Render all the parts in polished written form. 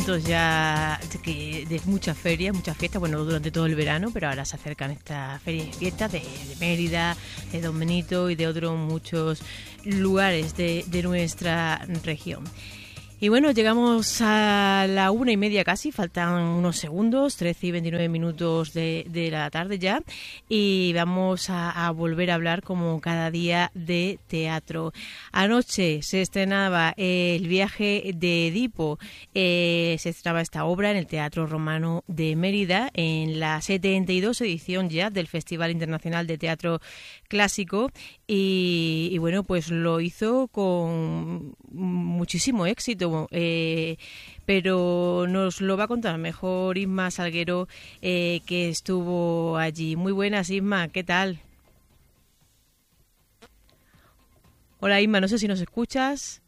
momentos ya de muchas ferias, muchas fiestas, bueno, durante todo el verano, pero ahora se acercan estas ferias y fiestas de Mérida, de Don Benito y de otros muchos lugares de nuestra región. Y bueno, llegamos a la 1:30 casi, faltan unos segundos, 13 y 29 minutos de la tarde ya, y vamos a volver a hablar como cada día de teatro. Anoche se estrenaba El viaje de Edipo, se estrenaba esta obra en el Teatro Romano de Mérida, en la 72 edición ya del Festival Internacional de Teatro Clásico, y bueno, pues lo hizo con muchísimo éxito. Pero nos lo va a contar mejor Isma Salguero, que estuvo allí. Muy buenas, Isma, ¿qué tal? Hola, Isma, no sé si nos escuchas.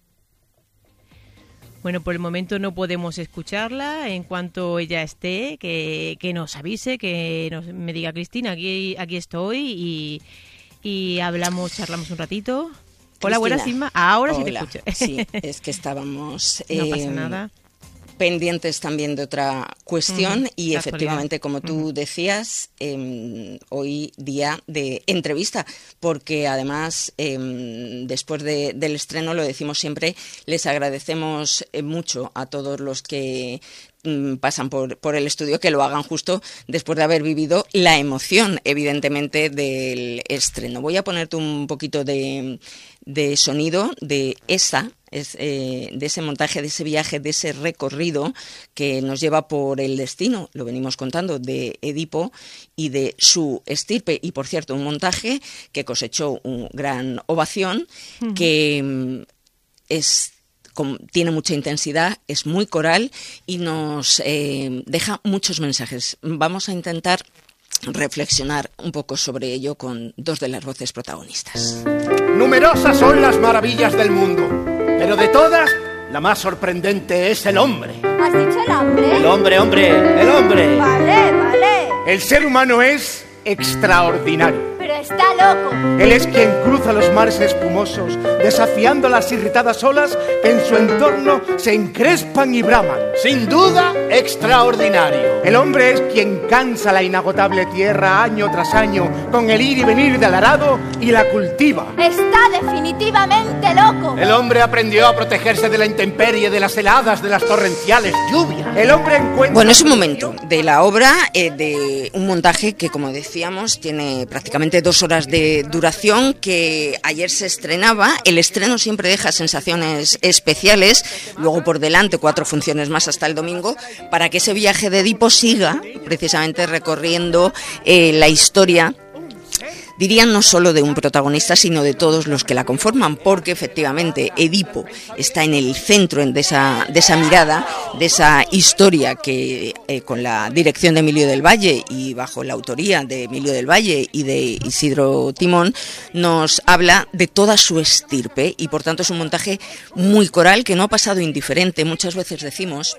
Bueno, por el momento no podemos escucharla. En cuanto ella esté, que nos avise, me diga: Cristina, aquí estoy, y charlamos un ratito. Hola, Cristina. Buenas, Isma. Ahora sí te Hola. escucho. Sí, es que estábamos No pasa nada. pendientes también de otra cuestión y la efectivamente, actualidad. como tú decías, hoy día de entrevista, porque además después del estreno, lo decimos siempre, les agradecemos mucho a todos los que pasan por el estudio, que lo hagan justo después de haber vivido la emoción, evidentemente, del estreno. Voy a ponerte un poquito de sonido de ese montaje, de ese viaje, de ese recorrido que nos lleva por el destino, lo venimos contando, de Edipo y de su estirpe. Y, por cierto, un montaje que cosechó una gran ovación, que tiene mucha intensidad, es muy coral y nos deja muchos mensajes. Vamos a intentar reflexionar un poco sobre ello con dos de las voces protagonistas. Numerosas son las maravillas del mundo, pero de todas, la más sorprendente es el hombre. ¿Has dicho el hombre? El hombre, el hombre. Vale. El ser humano es extraordinario. Pero está loco. Él es quien cruza los mares espumosos, desafiando las irritadas olas que en su entorno se encrespan y braman. Sin duda, extraordinario. El hombre es quien cansa la inagotable tierra año tras año con el ir y venir del arado y la cultiva. Está definitivamente loco. El hombre aprendió a protegerse de la intemperie, de las heladas, de las torrenciales lluvias. El hombre encuentra... Bueno, es un momento de la obra, de un montaje que, como decíamos, tiene prácticamente 2 horas de duración, que ayer se estrenaba. El estreno siempre deja sensaciones especiales, luego por delante 4 funciones más hasta el domingo, para que ese viaje de Edipo siga precisamente recorriendo la historia, dirían, no solo de un protagonista, sino de todos los que la conforman, porque efectivamente Edipo está en el centro de esa mirada, de esa historia que con la dirección de Emilio del Valle y bajo la autoría de Emilio del Valle y de Isidro Timón, nos habla de toda su estirpe, y por tanto es un montaje muy coral que no ha pasado indiferente. Muchas veces decimos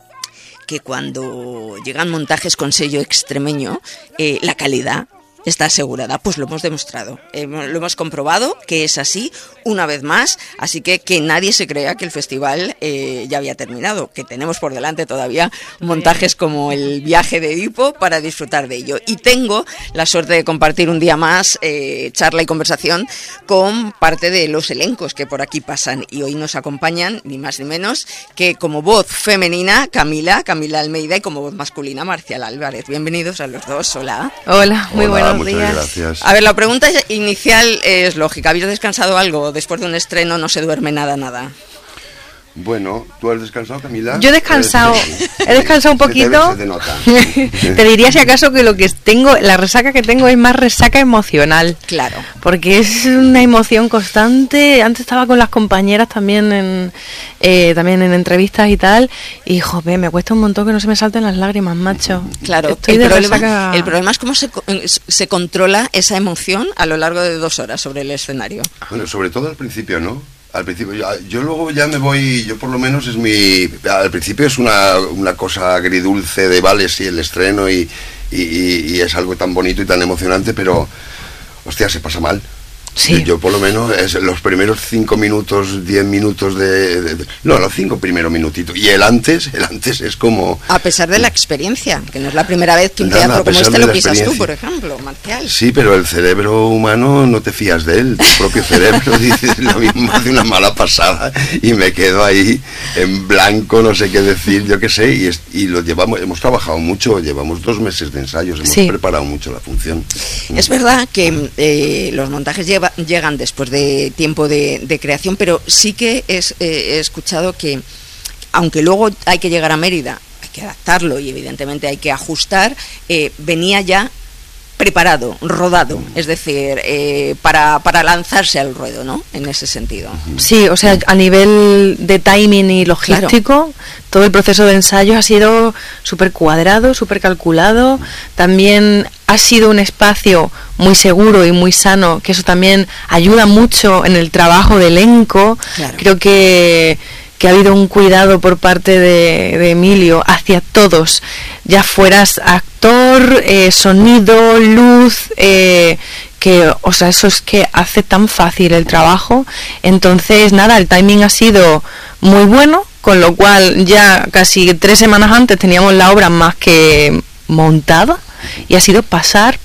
que cuando llegan montajes con sello extremeño, la calidad está asegurada. Pues lo hemos demostrado, lo hemos comprobado que es así una vez más, así que nadie se crea que el festival ya había terminado, que tenemos por delante todavía montajes como el viaje de Edipo para disfrutar de ello. Y tengo la suerte de compartir un día más charla y conversación con parte de los elencos que por aquí pasan, y hoy nos acompañan ni más ni menos que como voz femenina Camila Almeida y como voz masculina Marcial Álvarez. Bienvenidos a los dos. Hola. Hola, muy buenos muchas días. Gracias. A ver, la pregunta inicial es lógica. ¿Habéis descansado algo? Después de un estreno no se duerme nada. Bueno, ¿tú has descansado, Camila? Yo he descansado, he descansado un poquito. Se te nota. Te diría si acaso que lo que tengo, la resaca que tengo es más resaca emocional. Claro. Porque es una emoción constante. Antes estaba con las compañeras también en entrevistas y tal, y joder, me cuesta un montón que no se me salten las lágrimas, macho. Claro, el problema es cómo se controla esa emoción a lo largo de 2 horas sobre el escenario. Bueno, sobre todo al principio, ¿no? Al principio, yo luego ya me voy, yo por lo menos al principio es una cosa agridulce de vales y el estreno y es algo tan bonito y tan emocionante, pero hostia, se pasa mal. Sí. Yo por lo menos los primeros 5 minutos, 10 minutos no, los 5 primeros minutitos. Y el antes es como... A pesar de la experiencia, que no es la primera vez que un Nada, teatro a como pesar este de lo la pisas tú, experiencia. por ejemplo, Marcial. Sí, pero el cerebro humano no te fías de él. Tu propio cerebro dice lo mismo, hace una mala pasada y me quedo ahí en blanco, no sé qué decir, yo qué sé. Y lo hemos trabajado mucho, llevamos 2 meses de ensayos, hemos preparado mucho la función. Es verdad que los montajes llegan después de tiempo de creación, pero sí que he escuchado que, aunque luego hay que llegar a Mérida, hay que adaptarlo y evidentemente hay que ajustar, venía ya preparado, rodado, es decir, para lanzarse al ruedo, ¿no? En ese sentido. Sí, o sea, a nivel de timing y logístico, todo el proceso de ensayos ha sido súper cuadrado, súper calculado. También ha sido un espacio muy seguro y muy sano, que eso también ayuda mucho en el trabajo de elenco. Claro. Creo que ha habido un cuidado por parte de Emilio hacia todos, ya fueras actor, sonido, luz, que, o sea, eso es que hace tan fácil el trabajo. Entonces, nada, el timing ha sido muy bueno, con lo cual ya casi 3 semanas antes teníamos la obra más que montada. Y ha sido pasar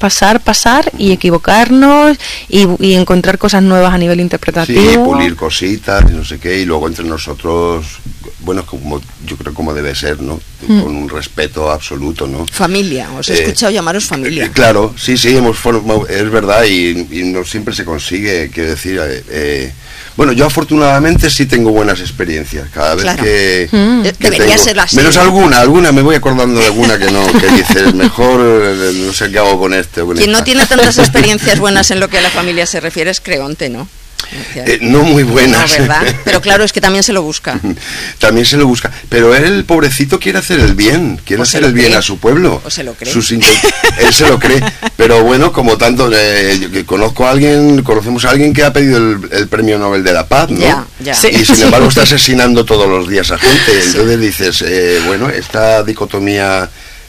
y equivocarnos y encontrar cosas nuevas a nivel interpretativo. Sí, pulir cositas, no sé qué, y luego entre nosotros, bueno, como yo creo como debe ser, ¿no? Con un respeto absoluto, ¿no? Familia, os he escuchado llamaros familia. Claro, sí, hemos formado, es verdad, y no siempre se consigue, quiero decir, bueno, yo afortunadamente sí tengo buenas experiencias. Cada vez que debería tengo, ser así. menos alguna me voy acordando de alguna que no, que dices, mejor no sé qué hago con este o con Quien esta. no tiene tantas experiencias buenas en lo que a la familia se refiere es Creonte, ¿no? No muy buenas. No, ¿verdad? Pero claro, es que también se lo busca. También se lo busca. Pero él, el pobrecito, quiere hacer el bien. Quiere hacer el bien a su pueblo. ¿O se lo cree? Él se lo cree. Pero bueno, como tanto, yo conocemos a alguien que ha pedido el premio Nobel de la Paz, ¿no? Ya. Sí. Y sin embargo está asesinando todos los días a gente. Entonces dices, bueno, esta dicotomía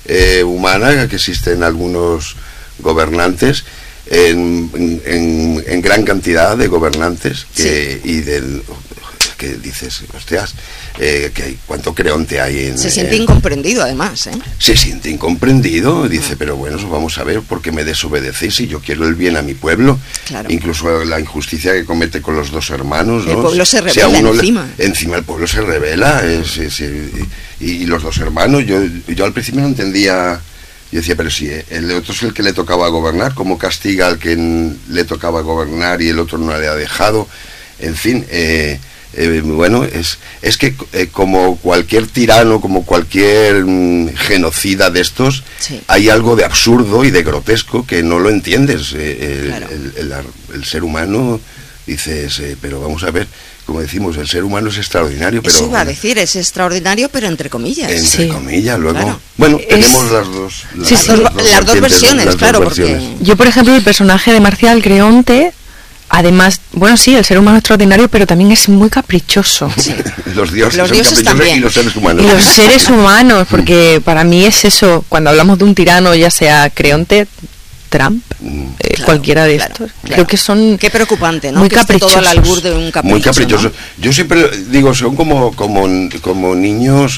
humana que existe en algunos gobernantes, en gran cantidad de gobernantes que dices, hostias, que cuánto Creonte hay se siente incomprendido además, se siente incomprendido, dice, pero bueno, vamos a ver por qué me desobedecéis si yo quiero el bien a mi pueblo. Claro. Incluso la injusticia que comete con los 2 hermanos, ¿no? El pueblo se rebela encima el pueblo se rebela, y los 2 hermanos, yo al principio no entendía. Yo decía, pero si el otro es el que le tocaba gobernar, ¿cómo castiga al que le tocaba gobernar y el otro no le ha dejado? En fin, bueno, es que como cualquier tirano, como cualquier genocida de estos, hay algo de absurdo y de grotesco que no lo entiendes. El ser humano, dices, pero vamos a ver, como decimos, el ser humano es extraordinario, pero... Eso iba a decir, es extraordinario, pero entre comillas. Entre comillas, luego... Claro. Bueno, tenemos las dos... Las dos versiones, claro, porque... Yo, por ejemplo, el personaje de Marcial Creonte, además, bueno, sí, el ser humano es extraordinario, pero también es muy caprichoso. Sí. Los dioses son dioses caprichosos también. y los seres humanos. Y los seres humanos, porque para mí es eso, cuando hablamos de un tirano, ya sea Creonte, Trump, cualquiera de estos, creo que son... Qué preocupante, ¿no? Muy que esté todo al caprichosos. albur de un capricho, Muy caprichoso. ¿no? Yo siempre digo, son como niños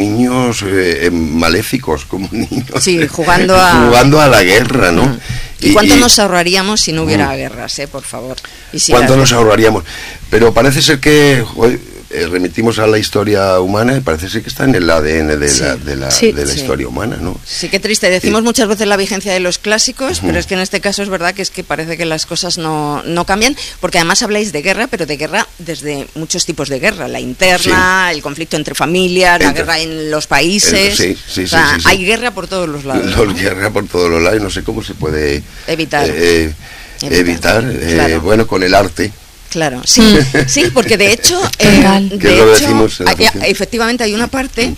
maléficos, como niños Sí, jugando a la guerra, ¿no? ¿Y cuánto nos ahorraríamos si no hubiera guerras, por favor? ¿Y si ¿Cuánto nos ahorraríamos? Pero parece ser que remitimos a la historia humana y parece ser que está en el ADN de la historia humana, ¿no? Sí, qué triste. Decimos muchas veces la vigencia de los clásicos, pero es que en este caso es verdad que es que parece que las cosas no cambian, porque además habláis de guerra, pero de guerra desde muchos tipos de guerra, la interna, el conflicto entre familias, la guerra en los países. Hay guerra por todos los lados. Guerra por todos los lados, no sé cómo se puede evitar. Claro. Bueno, con el arte. Claro, sí, porque de hecho, efectivamente hay una parte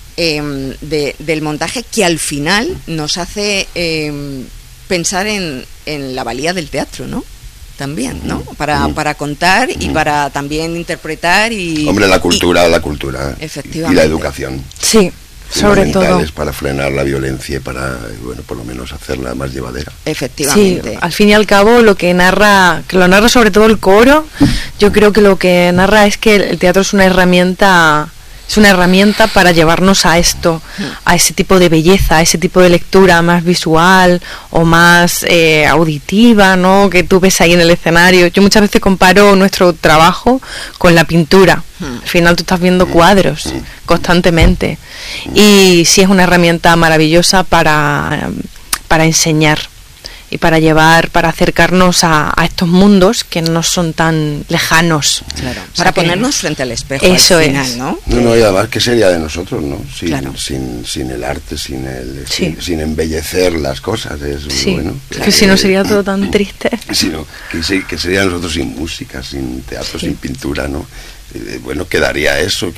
del montaje que al final nos hace pensar en la valía del teatro, ¿no? También, ¿no? Para contar y para también interpretar y... Hombre, la cultura. Efectivamente. Y la educación. Sí. fundamentales para frenar la violencia y para, bueno, por lo menos hacerla más llevadera. Efectivamente. Sí, al fin y al cabo lo narra sobre todo el coro, yo creo que lo que narra es que el teatro es una herramienta para llevarnos a esto, a ese tipo de belleza, a ese tipo de lectura más visual o más auditiva, ¿no? Que tú ves ahí en el escenario. Yo muchas veces comparo nuestro trabajo con la pintura. Al final tú estás viendo cuadros constantemente. Y sí es una herramienta maravillosa para enseñar y para acercarnos a estos mundos que no son tan lejanos. Claro, para ponernos frente al espejo eso al final, es. ¿no? No, y además, ¿qué sería de nosotros, no? Claro. Sin el arte, sin embellecer las cosas. Bueno, que si no sería todo tan triste. Que sería de nosotros sin música, sin teatro, sin pintura, ¿no? Bueno, quedaría eso,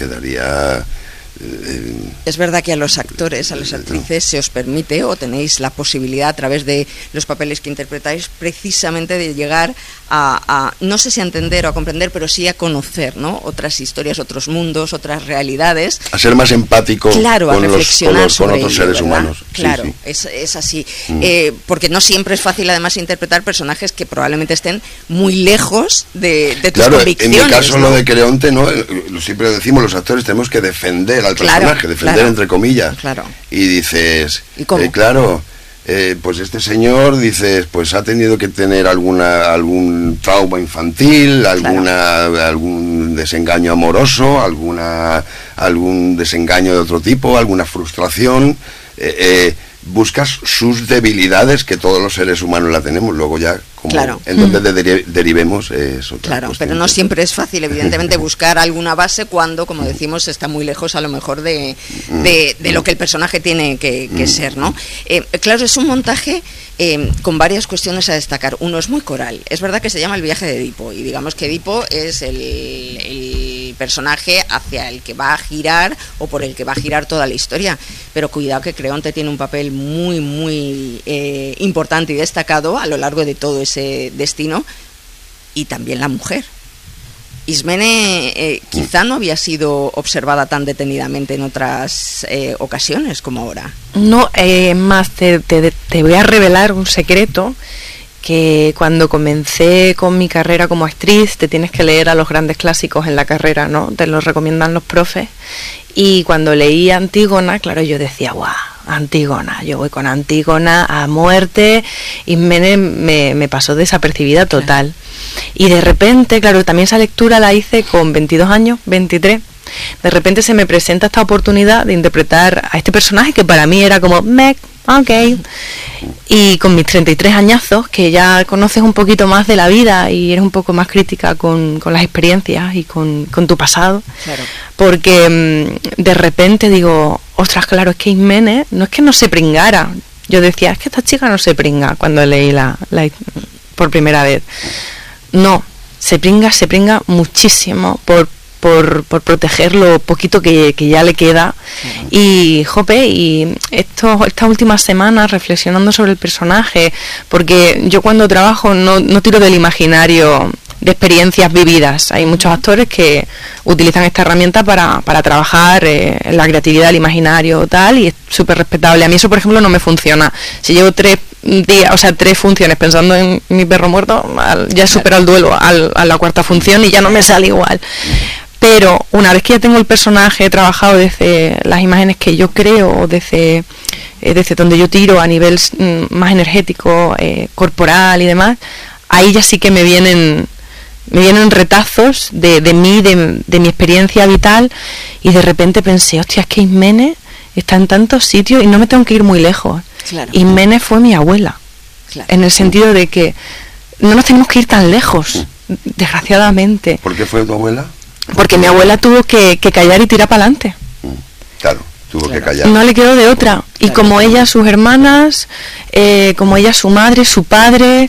Es verdad que a los actores, a las actrices se os permite o tenéis la posibilidad a través de los papeles que interpretáis precisamente de llegar a no sé si a entender o a comprender, pero sí a conocer, ¿no? Otras historias, otros mundos, otras realidades. A ser más empático, claro, con a reflexionar con otros ello, seres ¿verdad? humanos. Claro, sí. Es así. Porque no siempre es fácil además interpretar personajes que probablemente estén muy lejos de tus convicciones. En mi caso, ¿no? Lo de Creonte, ¿no? Siempre decimos, los actores tenemos que defender al personaje, defender entre comillas. Claro. Y dices, ¿y cómo? Pues este señor, dices, pues ha tenido que tener algún trauma infantil, algún desengaño amoroso, algún desengaño de otro tipo, alguna frustración. Buscas sus debilidades, que todos los seres humanos la tenemos, luego ya en donde derivemos es otra Claro, cuestión. pero no siempre es fácil, evidentemente, buscar alguna base cuando, como decimos, está muy lejos a lo mejor de lo que el personaje tiene que ser, ¿no? Claro, es un montaje con varias cuestiones a destacar. Uno es muy coral, es verdad que se llama El viaje de Edipo, y digamos que Edipo es el personaje hacia el que va a girar o por el que va a girar toda la historia, pero cuidado que Creonte tiene un papel muy, muy importante y destacado a lo largo de todo ese destino, y también la mujer. Ismene quizá no había sido observada tan detenidamente en otras ocasiones como ahora. No, más te voy a revelar un secreto, que cuando comencé con mi carrera como actriz te tienes que leer a los grandes clásicos en la carrera, ¿no? Te los recomiendan los profes, y cuando leí Antígona, claro, yo decía, ¡guau! Antígona, yo voy con Antígona a muerte, y me pasó desapercibida total. Y de repente, claro, también esa lectura la hice con 22 años, 23. De repente se me presenta esta oportunidad de interpretar a este personaje que para mí era como, ok. Y con mis 33 añazos, que ya conoces un poquito más de la vida y eres un poco más crítica con las experiencias y con tu pasado. Claro. Porque de repente digo, ostras, claro, es que Ismene no es que no se pringara. Yo decía, es que esta chica no se pringa cuando leí la por primera vez. No, se pringa muchísimo por proteger lo poquito que ya le queda. Y estas últimas semanas reflexionando sobre el personaje, porque yo cuando trabajo no tiro del imaginario de experiencias vividas. Hay muchos actores que utilizan esta herramienta para trabajar en la creatividad, el imaginario tal, y es súper respetable. A mí eso, por ejemplo, no me funciona. Si llevo 3 funciones pensando en mi perro muerto, ya he superado el duelo a la 4ª función y ya no me sale igual. Pero una vez que ya tengo el personaje trabajado desde las imágenes que yo creo, desde donde yo tiro a nivel más energético, corporal y demás, ahí ya sí que me vienen retazos de mí, de mi experiencia vital, y de repente pensé, hostia, es que Ismene está en tantos sitios y no me tengo que ir muy lejos. Claro. Ismene fue mi abuela, claro, en el sentido de que no nos tenemos que ir tan lejos, desgraciadamente. ¿Por qué fue tu abuela? Porque mi abuela tuvo que callar y tirar para adelante. Claro, tuvo que callar. No le quedó de otra. Y como ella, sus hermanas, como ella, su madre, su padre,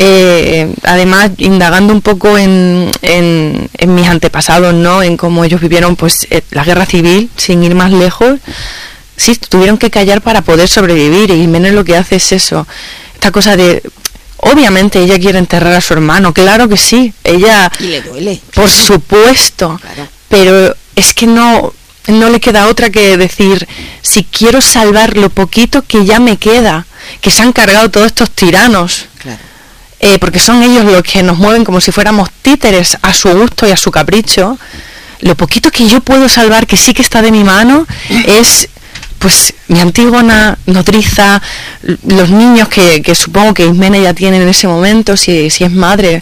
además indagando un poco en mis antepasados, ¿no? En cómo ellos vivieron pues la guerra civil, sin ir más lejos. Sí, tuvieron que callar para poder sobrevivir, y Ismene lo que hace es eso. Esta cosa de... Obviamente ella quiere enterrar a su hermano, claro que sí, ella... Y le duele. Por supuesto, claro. Pero es que no no le queda otra que decir, si quiero salvar lo poquito que ya me queda, que se han cargado todos estos tiranos, Claro. Porque son ellos los que nos mueven como si fuéramos títeres a su gusto y a su capricho. Lo poquito que yo puedo salvar, que sí que está de mi mano, es pues mi Antígona, nodriza, los niños que supongo que Ismene ya tiene en ese momento, si es madre,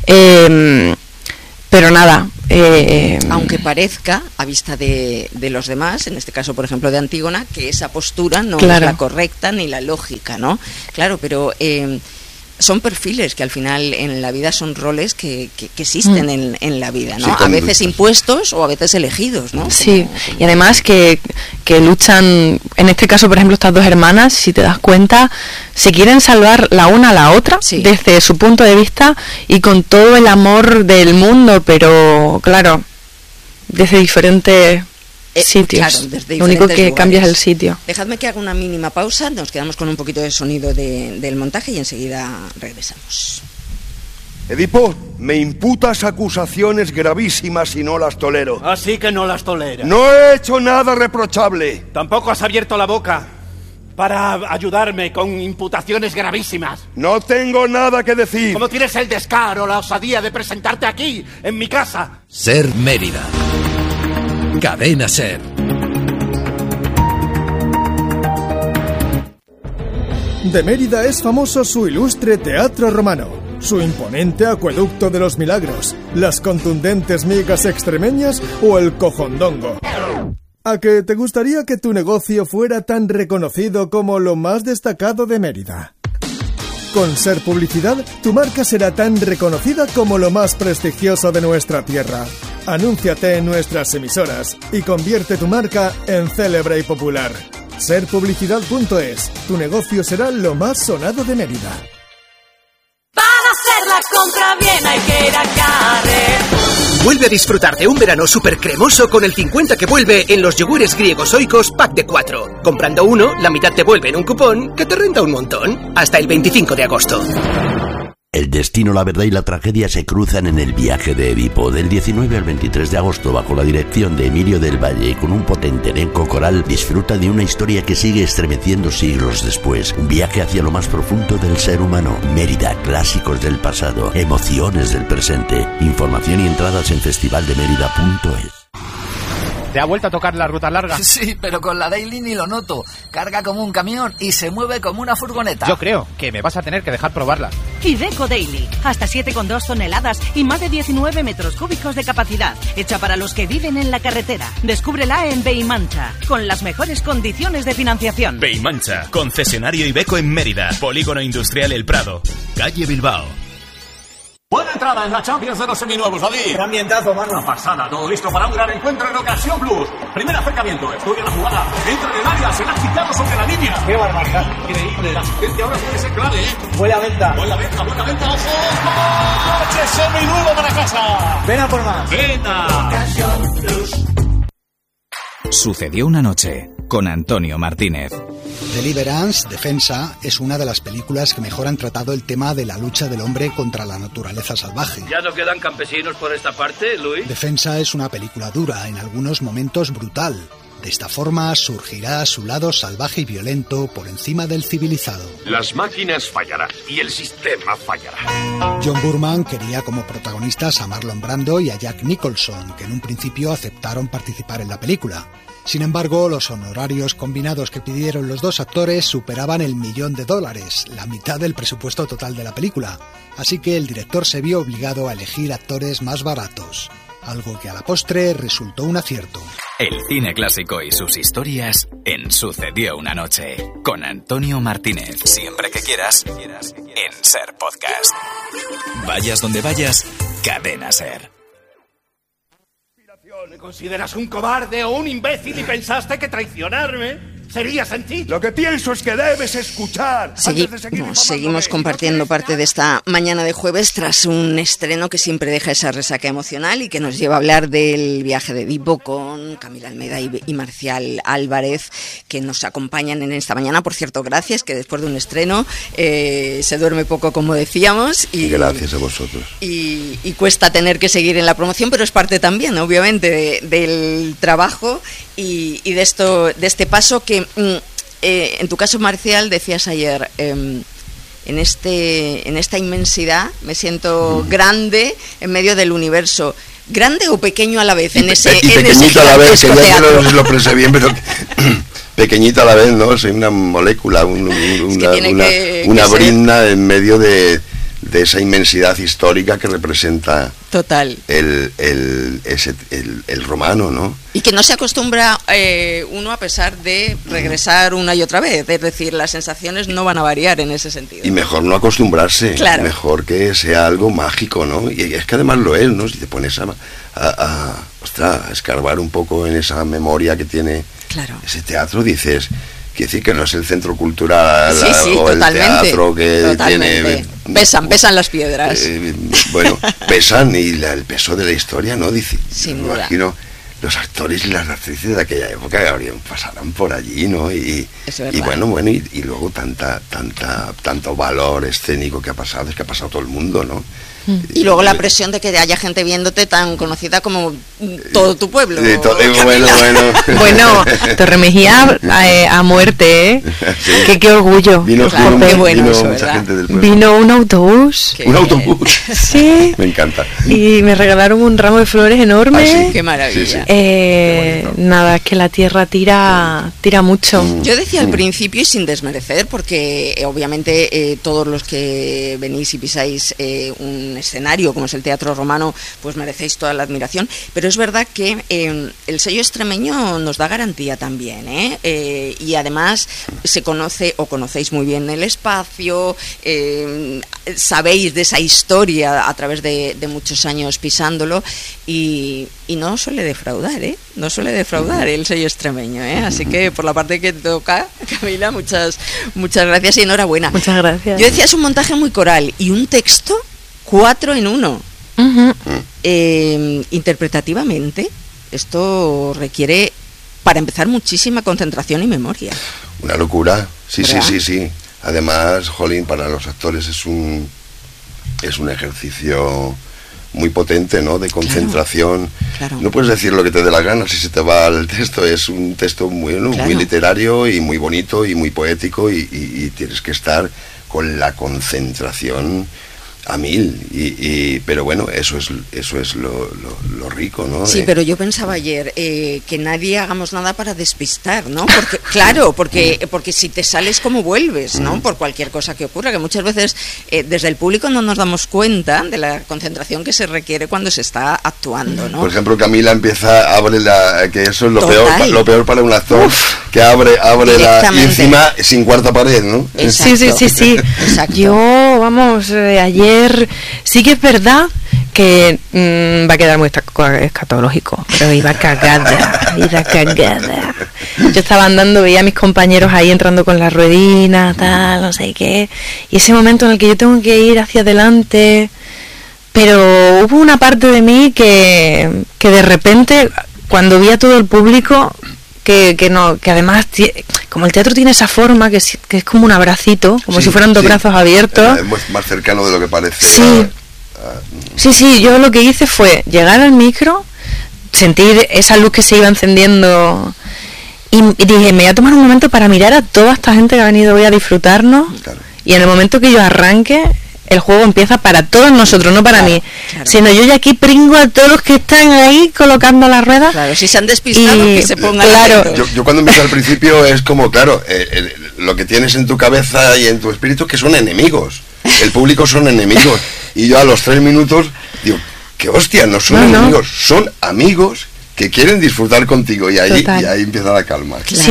pero nada. Aunque parezca, a vista de los demás, en este caso, por ejemplo, de Antígona, que esa postura no es la correcta ni la lógica, ¿no? Claro, pero son perfiles que al final en la vida son roles que existen en la vida, ¿no? Sí, a veces impuestos o a veces elegidos, ¿no? Sí, y además que luchan, en este caso, por ejemplo, estas dos hermanas, si te das cuenta, se quieren salvar la una a la otra, sí, desde su punto de vista y con todo el amor del mundo, pero claro, desde diferentes sitios. Claro, desde lo único que lugares. Cambia es el sitio. Dejadme que haga una mínima pausa, nos quedamos con un poquito de sonido del montaje y enseguida regresamos. Edipo, me imputas acusaciones gravísimas y no las tolero. Así que no las toleras. No he hecho nada reprochable. Tampoco has abierto la boca para ayudarme con imputaciones gravísimas. No tengo nada que decir. ¿Cómo tienes el descaro, la osadía de presentarte aquí, en mi casa? Ser Mérida. Cadena Ser. De Mérida es famoso su ilustre teatro romano, su imponente acueducto de los milagros, las contundentes migas extremeñas o el cojondongo. ¿A que te gustaría que tu negocio fuera tan reconocido como lo más destacado de Mérida? Con Ser Publicidad, tu marca será tan reconocida como lo más prestigioso de nuestra tierra. Anúnciate en nuestras emisoras y convierte tu marca en célebre y popular. Serpublicidad.es. Tu negocio será lo más sonado de Mérida. Para hacer la compra bien hay que ir a Carrefour. Vuelve a disfrutar de un verano súper cremoso con el 50 que vuelve en los yogures griegos Oikos pack de 4. Comprando uno, la mitad te vuelve en un cupón que te renta un montón. Hasta el 25 de agosto. El destino, la verdad y la tragedia se cruzan en el viaje de Edipo, del 19 al 23 de agosto, bajo la dirección de Emilio del Valle y con un potente elenco coral. Disfruta de una historia que sigue estremeciendo siglos después. Un viaje hacia lo más profundo del ser humano. Mérida, clásicos del pasado, emociones del presente. Información y entradas en festivaldemerida.es. ¿Te ha vuelto a tocar la ruta larga? Sí, pero con la Daily ni lo noto. Carga como un camión y se mueve como una furgoneta. Yo creo que me vas a tener que dejar probarla. Iveco Daily, hasta 7,2 toneladas y más de 19 metros cúbicos de capacidad. Hecha para los que viven en la carretera. Descúbrela en Beimancha, con las mejores condiciones de financiación. Beimancha, concesionario Iveco en Mérida, Polígono Industrial El Prado, calle Bilbao. Buena entrada en la Champions de los seminuevos, David. Gran ambientazo, mano. Una pasada, todo listo para un gran encuentro en Ocasión Plus. Primer acercamiento, estudia la jugada, entra en el área, se la ha quitado sobre la línea. ¡Qué barbaridad! Increíble, la asistencia ahora puede ser clave, ¿eh? Buena venta. Buena venta, ojo. ¡Coche seminuevo para casa! Ven a por más. ¡Venta! Ocasión Plus. Sucedió una noche, con Antonio Martínez. Deliverance, Defensa, es una de las películas que mejor han tratado el tema de la lucha del hombre contra la naturaleza salvaje. ¿Ya no quedan campesinos por esta parte, Luis? Defensa es una película dura, en algunos momentos brutal. De esta forma surgirá su lado salvaje y violento por encima del civilizado. Las máquinas fallarán y el sistema fallará. John Boorman quería como protagonistas a Marlon Brando y a Jack Nicholson, que en un principio aceptaron participar en la película. Sin embargo, los honorarios combinados que pidieron los dos actores superaban el $1.000.000, la mitad del presupuesto total de la película. Así que el director se vio obligado a elegir actores más baratos, algo que a la postre resultó un acierto. El cine clásico y sus historias en Sucedió una noche, con Antonio Martínez. Siempre que quieras, en Ser Podcast. Vayas donde vayas, Cadena Ser. ¿Me consideras un cobarde o un imbécil y pensaste que traicionarme ¿Sería sencillo? Lo que pienso es que debes escuchar. Seguimos compartiendo parte de esta mañana de jueves tras un estreno que siempre deja esa resaca emocional y que nos lleva a hablar del viaje de Edipo con Camila Almeida y Marcial Álvarez, que nos acompañan en esta mañana. Por cierto, gracias, que después de un estreno se duerme poco, como decíamos. Y gracias a vosotros. Y cuesta tener que seguir en la promoción, pero es parte también, obviamente, del trabajo y de este paso que en tu caso, Marcial, decías ayer, en esta inmensidad me siento grande en medio del universo. ¿Grande o pequeño a la vez? Pequeñito a la vez, que ya no lo pensé bien, pero pequeñito a la vez, ¿no? Soy una molécula, una brizna en medio de esa inmensidad histórica que representa total el romano, ¿no? Y que no se acostumbra uno a pesar de regresar una y otra vez, es decir, las sensaciones no van a variar en ese sentido. Y mejor no acostumbrarse, claro. Mejor que sea algo mágico, ¿no? Y es que además lo es, ¿no? Si te pones a escarbar un poco en esa memoria que tiene ese teatro, dices... Quiere decir que no es el centro cultural o totalmente, el teatro que tiene... Pesan las piedras. Bueno, pesan y el peso de la historia, ¿no? Dice, sin me duda. Imagino los actores y las actrices de aquella época que pasarán por allí, ¿no? Y bueno, y luego tanto valor escénico que ha pasado, es que ha pasado todo el mundo, ¿no? Y luego la presión de que haya gente viéndote tan conocida como todo tu pueblo. Bueno, Torre Mejía a muerte, ¿eh? Sí. Qué orgullo. Vino mucha gente del pueblo. Vino un autobús. ¿Un autobús? Sí. Me encanta. Y me regalaron un ramo de flores enorme. ¿Sí? Qué maravilla. Nada, es que la tierra tira mucho. Yo decía al principio, y sin desmerecer, porque obviamente todos los que venís y pisáis un escenario como es el Teatro Romano, pues merecéis toda la admiración, pero es verdad que el sello extremeño nos da garantía también, y además se conoce o conocéis muy bien el espacio, sabéis de esa historia a través de muchos años pisándolo y no suele defraudar, no suele defraudar el sello extremeño, así que por la parte que toca, Camila, muchas gracias y enhorabuena. Muchas gracias. Yo decía, es un montaje muy coral y un texto 4 en 1. Interpretativamente, esto requiere, para empezar, muchísima concentración y memoria. Una locura, sí. Además, jolín, para los actores es un ejercicio muy potente, ¿no? De concentración. Claro. No puedes decir lo que te dé la gana si se te va el texto. Es un texto muy literario y muy bonito y muy poético y tienes que estar con la concentración a 1000 pero bueno, eso es lo rico, ¿no? Sí, pero yo pensaba ayer que nadie hagamos nada para despistar, ¿no? Porque claro, porque si te sales, ¿cómo vuelves, no? Por cualquier cosa que ocurra, que muchas veces desde el público no nos damos cuenta de la concentración que se requiere cuando se está actuando, ¿no? Por ejemplo, Camila abre que eso es lo peor para un actor. Uf. Que abre y encima sin cuarta pared, ¿no? Exacto. Sí. Yo, ayer sí que es verdad que va a quedar muy escatológico, pero iba cagada. Yo estaba andando, veía a mis compañeros ahí entrando con la ruedina, tal, no sé qué, y ese momento en el que yo tengo que ir hacia adelante, pero hubo una parte de mí que de repente, cuando vi a todo el público, que además, como el teatro tiene esa forma que es como un abracito, como si fueran dos brazos abiertos, es más cercano de lo que parece. Sí, yo lo que hice fue llegar al micro, sentir esa luz que se iba encendiendo y dije, me voy a tomar un momento para mirar a toda esta gente que ha venido hoy a disfrutarnos, y en el momento que yo arranque, el juego empieza para todos nosotros, no para mí, sino yo ya aquí pringo a todos los que están ahí colocando las ruedas. Claro, si se han despistado, que se pongan. Yo cuando empecé al principio es como, lo que tienes en tu cabeza y en tu espíritu, que son enemigos. El público son enemigos. Y yo a los 3 minutos digo, qué hostia, no son enemigos, son amigos que quieren disfrutar contigo, y ahí empieza la calma. Sí.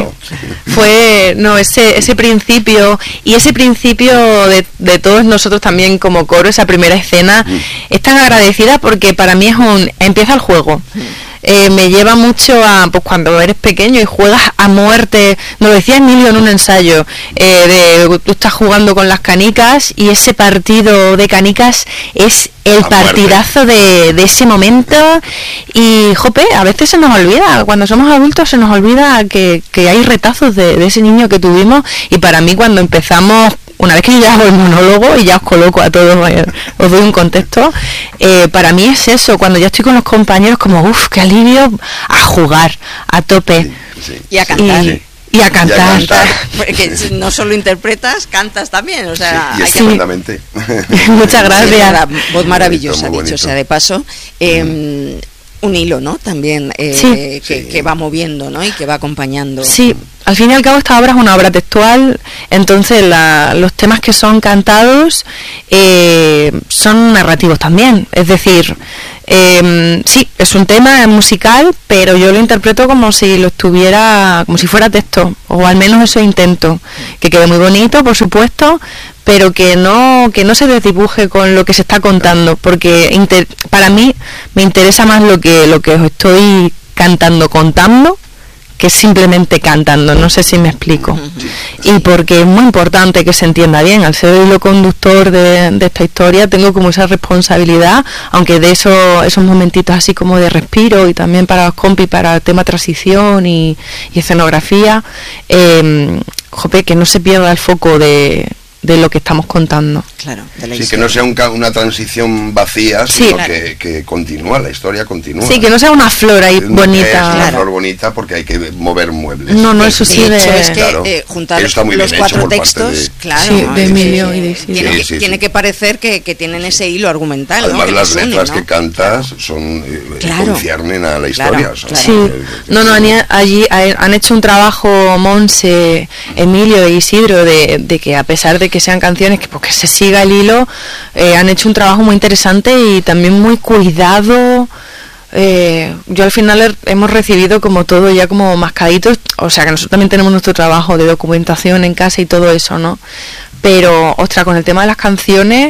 Fue ese principio, y ese principio de todos nosotros también como coro, esa primera escena es tan agradecida, porque para mí empieza el juego. me lleva mucho a pues cuando eres pequeño y juegas a muerte. Nos lo decía Emilio en un ensayo, tú estás jugando con las canicas y ese partido de canicas es el partidazo de ese momento. Y jope, a veces se nos olvida, cuando somos adultos se nos olvida que hay retazos de ese niño que tuvimos. Y para mí, cuando empezamos, una vez que yo ya hago el monólogo y ya os coloco a todos, os doy un contexto, para mí es eso, cuando ya estoy con los compañeros, como uff, qué alivio, a jugar a tope. Y a cantar. Y a cantar. Porque no solo interpretas, cantas también, o sea, sí, y estupendamente. Muchas gracias. Voz maravillosa, dicho sea de paso. Un hilo, ¿no? También que va moviendo, ¿no? Y que va acompañando. Sí, al fin y al cabo esta obra es una obra textual, entonces los temas que son cantados son narrativos también, es decir, sí, es un tema musical, pero yo lo interpreto como si lo estuviera, como si fuera texto, o al menos eso intento, que quede muy bonito, por supuesto, pero que no se desdibuje con lo que se está contando, porque para mí me interesa más lo que os estoy contando, que simplemente cantando, no sé si me explico. Y porque es muy importante que se entienda bien, al ser el hilo conductor de esta historia tengo como esa responsabilidad, aunque de esos momentitos así como de respiro, y también para los compis, para el tema transición y escenografía, jope, que no se pierda el foco de lo que estamos contando. Claro, sí, que no sea una transición vacía, sino claro, que continúa, la historia continúa. Sí, que no sea una flor ahí bonita. Es una flor bonita porque hay que mover muebles. No, eso sí. De hecho, es que juntar los 4 textos, claro, de Emilio y de Isidro. Tiene que parecer que tienen ese hilo argumental. Además, ¿no? las letras que cantas son conciernen a la historia. Sí, allí han hecho un trabajo Monse, Emilio e Isidro de que, a pesar de que sean canciones que porque se siga el hilo, han hecho un trabajo muy interesante y también muy cuidado. Yo al final hemos recibido como todo ya como mascaditos, o sea que nosotros también tenemos nuestro trabajo de documentación en casa y todo eso, ¿no? Pero, ostras, con el tema de las canciones,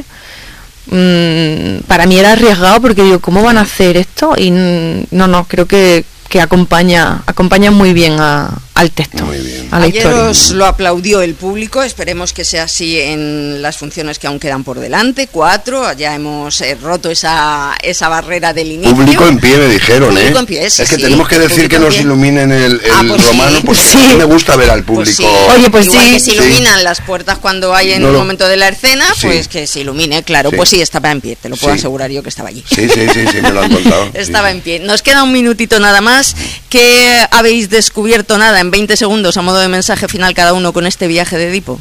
para mí era arriesgado porque digo, ¿cómo van a hacer esto? Y creo que acompaña muy bien al texto, muy bien, a la Ayer historia. os lo aplaudió el público, esperemos que sea así en las funciones que aún quedan por delante, 4, ya hemos roto esa barrera del inicio. Público en pie, me dijeron, Público en pie, es que tenemos que decir que nos iluminen el romano, pues sí, me gusta ver al público. Oye, pues igual que se iluminan las puertas cuando hay en un momento de la escena, pues que se ilumine, claro, pues sí, estaba en pie, te lo puedo asegurar yo que estaba allí. Sí, me lo han contado. Estaba en pie. Nos queda un minutito nada más. ¿Qué habéis descubierto nada en 20 segundos a modo de mensaje final cada uno con este viaje de Edipo?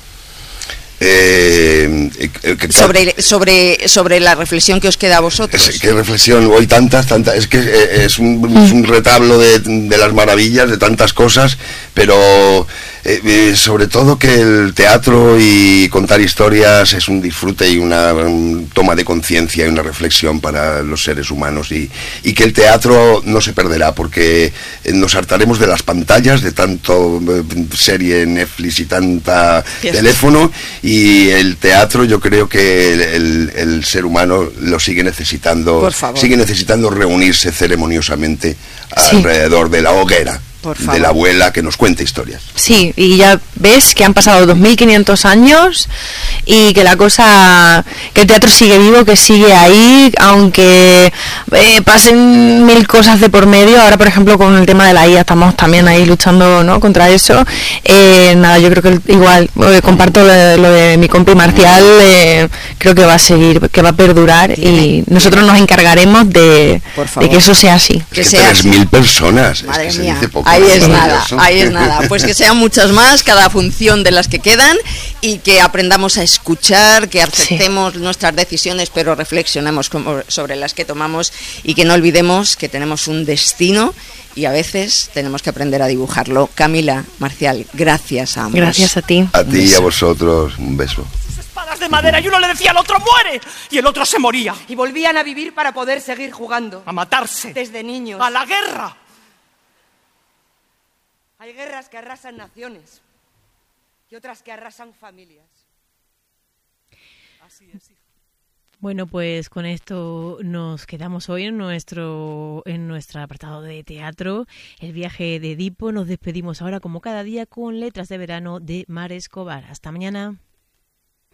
Sobre la reflexión que os queda a vosotros. ¿Qué reflexión? Hoy tantas, es que es un retablo de las maravillas, de tantas cosas, pero sobre todo que el teatro y contar historias es un disfrute y una toma de conciencia y una reflexión para los seres humanos, y que el teatro no se perderá porque nos hartaremos de las pantallas, de tanto serie Netflix y tanta teléfono, y el teatro yo creo que el ser humano lo sigue necesitando, reunirse ceremoniosamente alrededor de la hoguera de la abuela que nos cuenta historias. Sí, y ya ves que han pasado 2500 años y que que el teatro sigue vivo, que sigue ahí, aunque pasen 1000 cosas de por medio. Ahora, por ejemplo, con el tema de la IA estamos también ahí luchando, ¿no?, contra eso. Yo creo que igual comparto lo de mi compi Marcial, creo que va a seguir, que va a perdurar, y nosotros nos encargaremos de que eso sea así. Que sea 3000 personas. Madre es que mía. se dice poco. Ahí es nada. Pues que sean muchas más cada función de las que quedan, y que aprendamos a escuchar, que aceptemos nuestras decisiones, pero reflexionemos sobre las que tomamos, y que no olvidemos que tenemos un destino y a veces tenemos que aprender a dibujarlo. Camila, Marcial, gracias a ambos. Gracias a ti. A ti y a vosotros, un beso. Espadas de madera, y uno le decía al otro muere, y el otro se moría. Y volvían a vivir para poder seguir jugando. A matarse. Desde niños. A la guerra. Hay guerras que arrasan naciones y otras que arrasan familias. Así es, hija. Bueno, pues con esto nos quedamos hoy en nuestro apartado de teatro, el viaje de Edipo. Nos despedimos ahora como cada día con Letras de Verano de Mar Escobar. Hasta mañana.